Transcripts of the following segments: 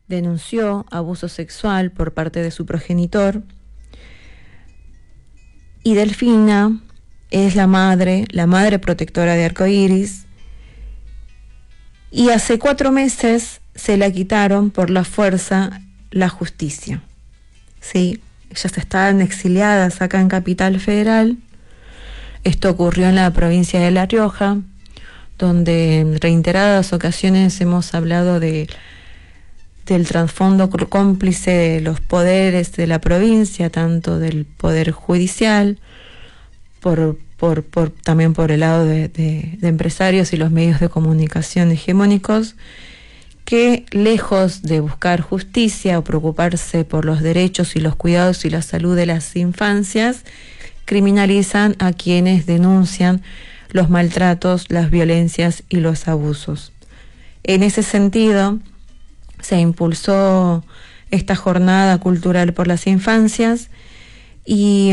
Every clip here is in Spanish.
denunció abuso sexual por parte de su progenitor. Y Delfina es la madre protectora de Arcoíris. Y hace 4 meses se la quitaron por la fuerza la justicia. Sí, ellas estaban exiliadas acá en Capital Federal. Esto ocurrió en la provincia de La Rioja, donde en reiteradas ocasiones hemos hablado del trasfondo cómplice de los poderes de la provincia, tanto del poder judicial, también por el lado de empresarios y los medios de comunicación hegemónicos, que lejos de buscar justicia o preocuparse por los derechos y los cuidados y la salud de las infancias, criminalizan a quienes denuncian los maltratos, las violencias y los abusos. En ese sentido, se impulsó esta jornada cultural por las infancias y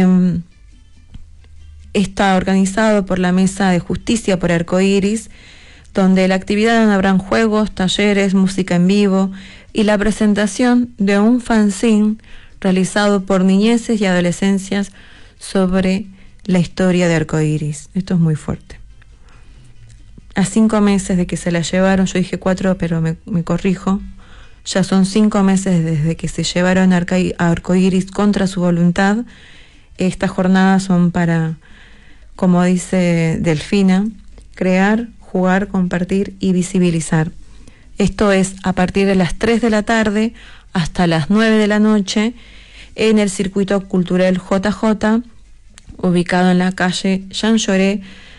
está organizado por la Mesa de Justicia por Arcoíris, donde la actividad habrán juegos, talleres, música en vivo y la presentación de un fanzine realizado por niñeces y adolescencias sobre la historia de Arcoíris. Esto es muy fuerte. A 5 meses de que se la llevaron, yo dije 4, pero me corrijo, ya son 5 meses desde que se llevaron a Arcoíris contra su voluntad. Estas jornadas son para, como dice Delfina, crear, jugar, compartir y visibilizar. Esto es a partir de las 3 de la tarde hasta las 9 de la noche en el Circuito Cultural JJ, ubicado en la calle Jean Jaurès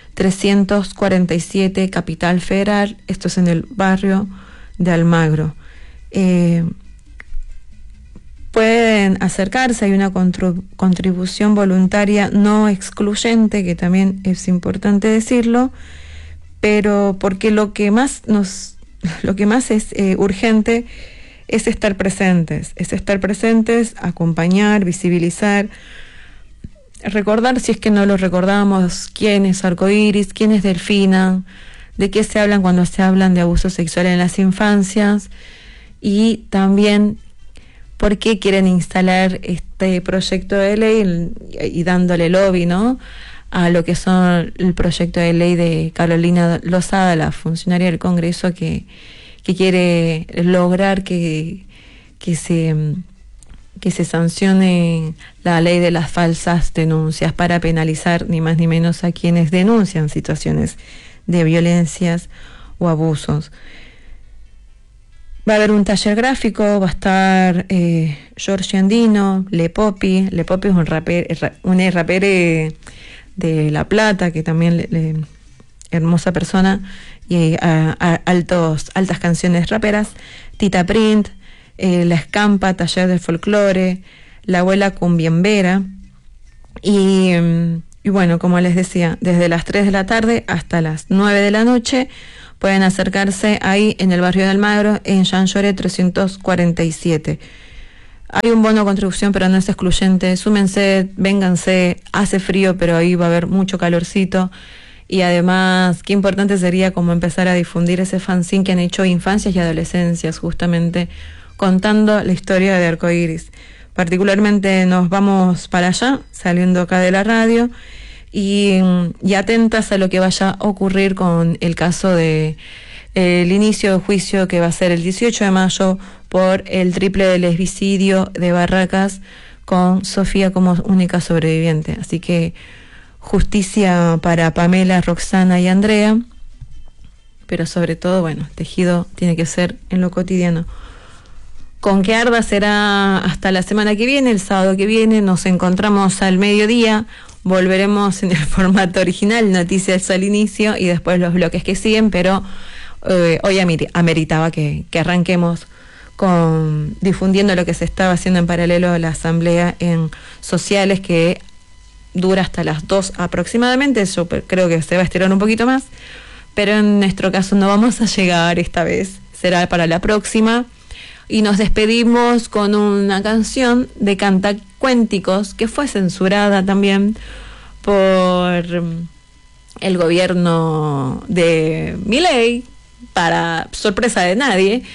347, Capital Federal. Esto es en el barrio de Almagro. Pueden acercarse, hay una contribución voluntaria no excluyente, que también es importante decirlo, pero porque lo que más es urgente es estar presentes, acompañar, visibilizar, recordar, si es que no lo recordamos, quién es Arcoíris, quién es Delfina, de qué se hablan cuando se hablan de abuso sexual en las infancias, y también por qué quieren instalar este proyecto de ley y dándole lobby, ¿no?, a lo que son el proyecto de ley de Carolina Lozada, la funcionaria del Congreso, que quiere lograr que se sancione la ley de las falsas denuncias para penalizar ni más ni menos a quienes denuncian situaciones de violencias o abusos. Va a haber un taller gráfico, va a estar Giorgi Andino, Le Popi. Le Popi es un rapero de La Plata, que también hermosa persona, y altas canciones raperas. Tita Print, La Escampa, taller de folclore, La Abuela Cumbiambera, y bueno, como les decía, desde las 3 de la tarde hasta las 9 de la noche pueden acercarse ahí en el barrio de Almagro, en Jean Jaurès 347. Hay un bono de contribución, pero no es excluyente. Súmense, vénganse, hace frío, pero ahí va a haber mucho calorcito. Y además, qué importante sería como empezar a difundir ese fanzine que han hecho infancias y adolescencias, justamente contando la historia de Arcoíris. Particularmente nos vamos para allá, saliendo acá de la radio, y atentas a lo que vaya a ocurrir con el caso de el inicio de juicio, que va a ser el 18 de mayo por el triple del lesbicidio de Barracas, con Sofía como única sobreviviente. Así que justicia para Pamela, Roxana y Andrea, pero sobre todo, bueno, tejido tiene que ser en lo cotidiano. Con que arda será hasta la semana que viene. El sábado que viene nos encontramos al mediodía. Volveremos en el formato original, noticias al inicio y después los bloques que siguen, pero hoy ameritaba que arranquemos con difundiendo lo que se estaba haciendo en paralelo a la asamblea en sociales, que dura hasta las 2 aproximadamente. Yo creo que se va a estirar un poquito más, pero en nuestro caso no vamos a llegar esta vez, será para la próxima. Y nos despedimos con una canción de Cantacuénticos que fue censurada también por el gobierno de Milei, para sorpresa de nadie,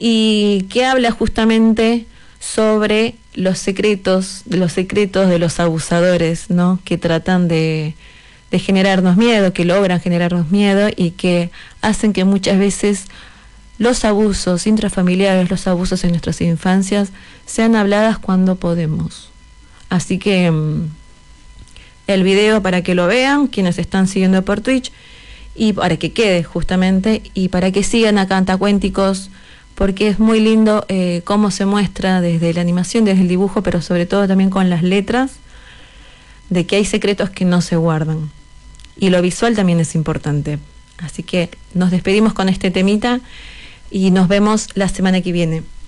y que habla justamente sobre los secretos de los abusadores, ¿no? Que tratan de generarnos miedo, que logran generarnos miedo y que hacen que muchas veces los abusos intrafamiliares, los abusos en nuestras infancias, sean habladas cuando podemos. Así que el video para que lo vean, quienes están siguiendo por Twitch, y para que quede justamente, y para que sigan a Cantacuénticos, porque es muy lindo cómo se muestra desde la animación, desde el dibujo, pero sobre todo también con las letras, de que hay secretos que no se guardan. Y lo visual también es importante. Así que nos despedimos con este temita y nos vemos la semana que viene.